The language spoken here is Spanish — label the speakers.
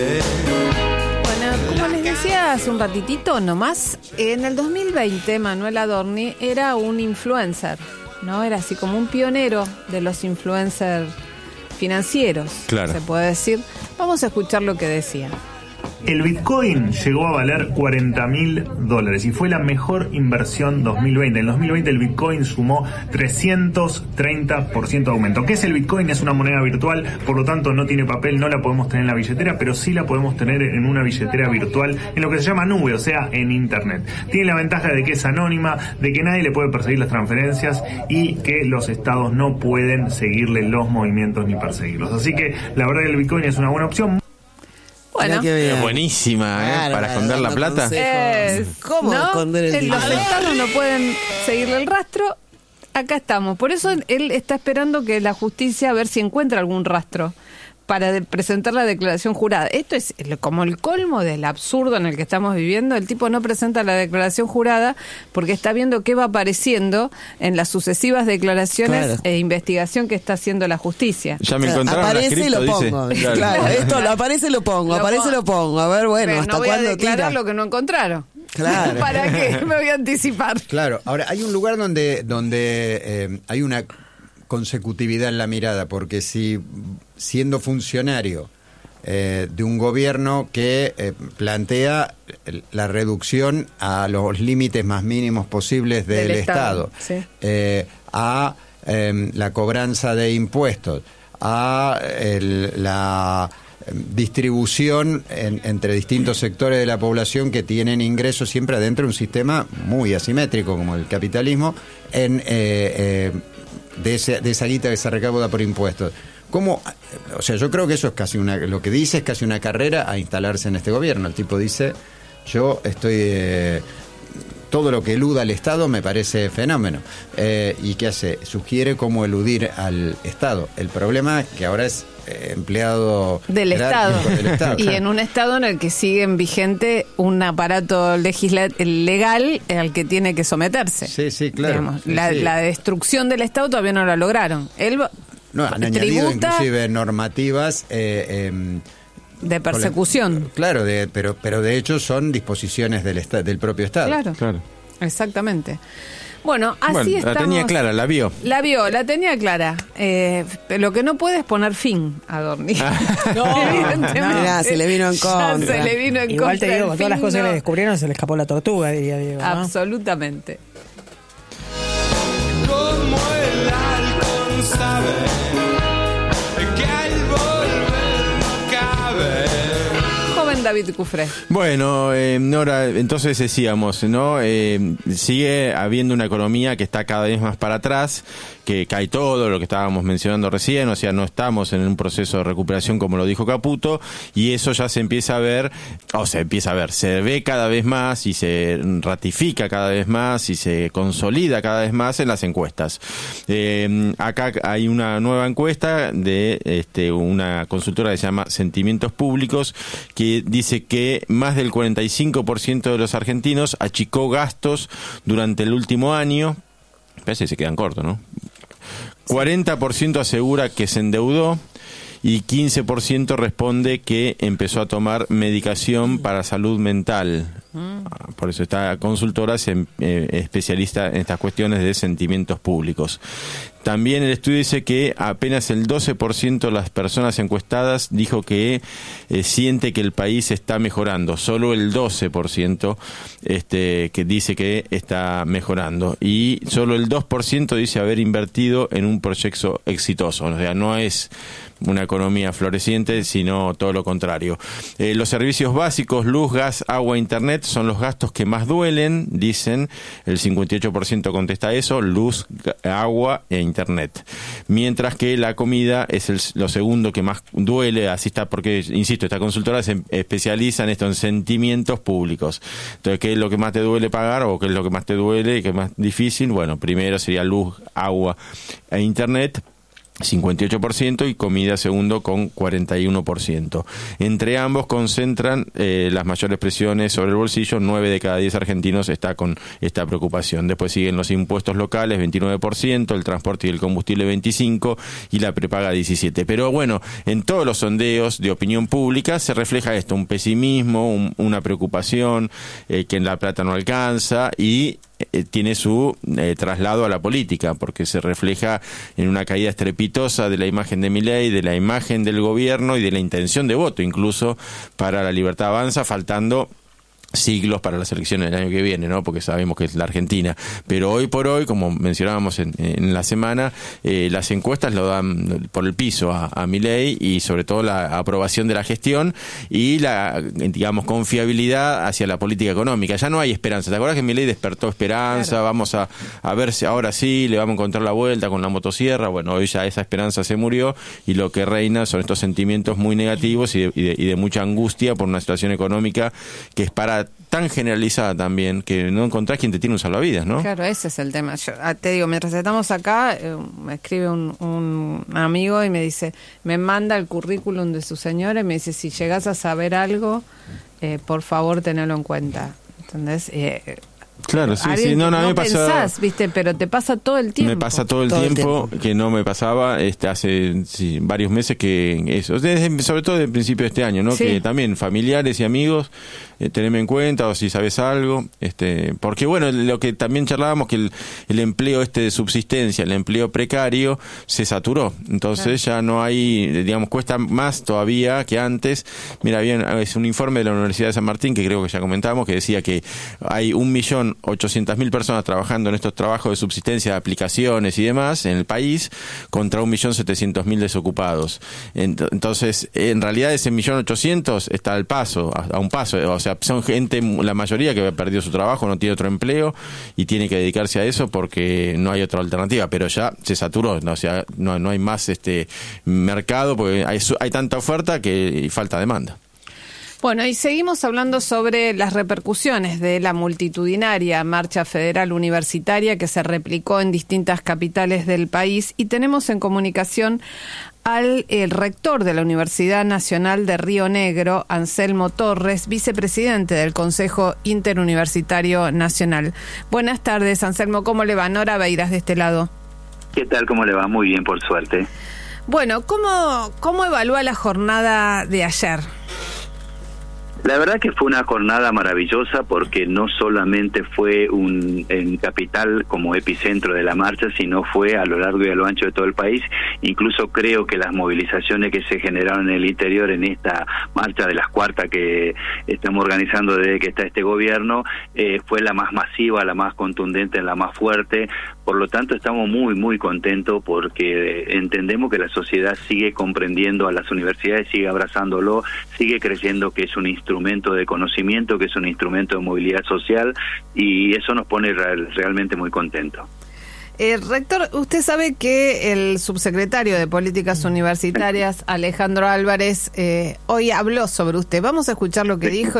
Speaker 1: Bueno, como les decía hace un ratitito nomás, en el 2020 Manuel Adorni era un influencer, ¿no? Era así como un pionero de los influencers financieros,
Speaker 2: claro,
Speaker 1: se puede decir. Vamos a escuchar lo que decía.
Speaker 3: El Bitcoin llegó a valer $40.000 y fue la mejor inversión 2020. En 2020 el Bitcoin sumó 330% de aumento. ¿Qué es el Bitcoin? Es una moneda virtual, por lo tanto no tiene papel, no la podemos tener en la billetera, pero sí la podemos tener en una billetera virtual, en lo que se llama nube, o sea, en internet. Tiene la ventaja de que es anónima, de que nadie le puede perseguir las transferencias y que los estados no pueden seguirle los movimientos ni perseguirlos. Así que la verdad que el Bitcoin es una buena opción.
Speaker 1: Bueno,
Speaker 2: es buenísima,
Speaker 4: claro,
Speaker 2: para esconder la plata.
Speaker 4: ¿Cómo esconder el dinero?
Speaker 1: Los estados no pueden seguirle el rastro. Acá estamos. Por eso él está esperando que la justicia a ver si encuentra algún rastro para presentar la declaración jurada. Esto es como el colmo del absurdo en el que estamos viviendo. El tipo no presenta la declaración jurada porque está viendo qué va apareciendo en las sucesivas declaraciones e investigación que está haciendo la justicia.
Speaker 2: Ya me encontraron
Speaker 4: aparece
Speaker 2: la cripto,
Speaker 4: y lo pongo.
Speaker 2: dice.
Speaker 4: Claro, esto lo aparece y lo pongo, aparece y lo pongo. A ver, bueno,
Speaker 1: Pero
Speaker 4: ¿hasta
Speaker 1: no voy
Speaker 4: cuándo
Speaker 1: a declarar
Speaker 4: tira?
Speaker 1: lo que no encontraron.
Speaker 4: Claro.
Speaker 1: ¿Para qué? Me voy a anticipar.
Speaker 5: Claro, ahora hay un lugar donde hay una consecutividad en la mirada, porque si siendo funcionario de un gobierno que plantea la reducción a los límites más mínimos posibles del Estado,
Speaker 1: sí,
Speaker 5: a la cobranza de impuestos, a la distribución entre distintos sectores de la población que tienen ingresos siempre adentro de un sistema muy asimétrico como el capitalismo, de esa guita que se recauda por impuestos. ¿Cómo? O sea, yo creo que eso es casi lo que dice es casi una carrera a instalarse en este gobierno. El tipo dice, yo estoy... todo lo que eluda al Estado me parece fenómeno. ¿Y qué hace? Sugiere cómo eludir al Estado. El problema es que ahora es empleado
Speaker 1: del Estado. Y
Speaker 5: claro,
Speaker 1: en un Estado en el que sigue vigente un aparato legal al que tiene que someterse.
Speaker 5: Sí, claro.
Speaker 1: Digamos,
Speaker 5: sí.
Speaker 1: La destrucción del Estado todavía no la lograron.
Speaker 5: No, han añadido inclusive normativas
Speaker 1: de persecución.
Speaker 5: Claro, pero de hecho son disposiciones del propio Estado.
Speaker 1: Claro. Exactamente. Bueno, así estamos.
Speaker 2: La tenía clara, la vio.
Speaker 1: La tenía clara. Lo que no puede es poner fin a Adorni. Evidentemente.
Speaker 4: Mirá, se le vino en contra.
Speaker 1: Se le vino en
Speaker 6: Igual
Speaker 1: contra.
Speaker 6: te digo, con todas las cosas que le descubrieron se le escapó la tortuga, diría Diego, ¿no?
Speaker 1: Absolutamente.
Speaker 7: Como el halcón sabe que al volver no cabe.
Speaker 1: Joven David Cufré.
Speaker 2: Bueno, Nora, entonces decíamos, ¿no? Sigue habiendo una economía que está cada vez más para atrás, que cae todo lo que estábamos mencionando recién, o sea, no estamos en un proceso de recuperación como lo dijo Caputo, y eso ya se empieza a ver, se ve cada vez más y se ratifica cada vez más y se consolida cada vez más en las encuestas. Acá hay una nueva encuesta de una consultora que se llama Sentimientos Públicos, que dice que más del 45% de los argentinos achicó gastos durante el último año. Parece que se quedan cortos, ¿no? 40% asegura que se endeudó y 15% responde que empezó a tomar medicación para salud mental. Por eso esta consultora es especialista en estas cuestiones de sentimientos públicos. También el estudio dice que apenas el 12% de las personas encuestadas dijo que siente que el país está mejorando. Solo el 12% que dice que está mejorando. Y solo el 2% dice haber invertido en un proyecto exitoso. O sea, no es una economía floreciente, sino todo lo contrario. Los servicios básicos, luz, gas, agua, internet, son los gastos que más duelen, dicen. El 58% contesta eso, luz, agua e internet. Mientras que la comida es lo segundo que más duele, así está, porque, insisto, esta consultora se especializa en esto, en sentimientos públicos. Entonces, ¿qué es lo que más te duele pagar o qué es lo que más te duele y qué es más difícil? Bueno, primero sería luz, agua e internet. 58% y comida segundo con 41%. Entre ambos concentran las mayores presiones sobre el bolsillo. 9 de cada 10 argentinos está con esta preocupación. Después siguen los impuestos locales, 29%, el transporte y el combustible 25% y la prepaga 17%. Pero bueno, en todos los sondeos de opinión pública se refleja esto, un pesimismo, una preocupación, que en la plata no alcanza y tiene su traslado a la política, porque se refleja en una caída estrepitosa de la imagen de Milei, de la imagen del gobierno y de la intención de voto, incluso para La Libertad Avanza, faltando siglos para las elecciones del año que viene, ¿no? Porque sabemos que es la Argentina. Pero hoy por hoy, como mencionábamos en la semana, las encuestas lo dan por el piso a Milei y sobre todo la aprobación de la gestión y la, digamos, confiabilidad hacia la política económica. Ya no hay esperanza. ¿Te acuerdas que Milei despertó esperanza? Claro. Vamos a ver si ahora sí le vamos a encontrar la vuelta con la motosierra. Bueno, hoy ya esa esperanza se murió y lo que reina son estos sentimientos muy negativos y de mucha angustia por una situación económica que es tan generalizada también, que no encontrás quien te tiene un salvavidas, ¿no?
Speaker 1: Claro, ese es el tema. Yo te digo, mientras estamos acá, me escribe un amigo y me dice, me manda el currículum de su señora y me dice, si llegás a saber algo, por favor, tenelo en cuenta. ¿Entendés?
Speaker 2: Claro, sí, no, a mí me pasa,
Speaker 1: pensás, ¿viste? Pero te pasa todo el tiempo.
Speaker 2: Me pasa todo el tiempo, que no me pasaba hace varios meses que eso, sobre todo desde el principio de este año, ¿no? Sí. Que también familiares y amigos, teneme en cuenta o si sabes algo, porque bueno, lo que también charlábamos, que el empleo de subsistencia, el empleo precario se saturó, entonces claro, ya no hay, digamos, cuesta más todavía que antes. Mira, bien, es un informe de la Universidad de San Martín que creo que ya comentamos, que decía que hay 1.800.000 personas trabajando en estos trabajos de subsistencia de aplicaciones y demás en el país, contra 1.700.000 desocupados. Entonces, en realidad ese 1.800.000 está al paso, a un paso, o sea, son gente, la mayoría que ha perdido su trabajo, no tiene otro empleo y tiene que dedicarse a eso porque no hay otra alternativa, pero ya se saturó, ¿no? O sea, no hay más mercado porque hay tanta oferta que falta demanda.
Speaker 1: Bueno, y seguimos hablando sobre las repercusiones de la multitudinaria marcha federal universitaria que se replicó en distintas capitales del país y tenemos en comunicación al rector de la Universidad Nacional de Río Negro, Anselmo Torres, vicepresidente del Consejo Interuniversitario Nacional. Buenas tardes, Anselmo, ¿cómo le va? Nora Beiras de este lado.
Speaker 8: ¿Qué tal? ¿Cómo le va? Muy bien, por suerte.
Speaker 1: Bueno, ¿cómo evalúa la jornada de ayer?
Speaker 8: La verdad que fue una jornada maravillosa porque no solamente fue en Capital como epicentro de la marcha, sino fue a lo largo y a lo ancho de todo el país. Incluso creo que las movilizaciones que se generaron en el interior en esta marcha de las cuartas que estamos organizando desde que está este gobierno, fue la más masiva, la más contundente, la más fuerte. Por lo tanto, estamos muy, muy contentos porque entendemos que la sociedad sigue comprendiendo a las universidades, sigue abrazándolo, sigue creyendo que es un instrumento de conocimiento, que es un instrumento de movilidad social, y eso nos pone realmente muy contentos.
Speaker 1: Rector, usted sabe que el subsecretario de Políticas Universitarias, Alejandro Álvarez, hoy habló sobre usted. Vamos a escuchar lo que dijo